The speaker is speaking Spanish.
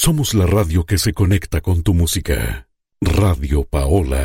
Somos la radio que se conecta con tu música. Radio Paola.